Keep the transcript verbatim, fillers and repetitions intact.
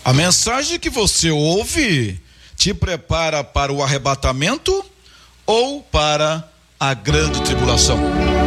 A mensagem que você ouve te prepara para o arrebatamento ou para a grande tribulação?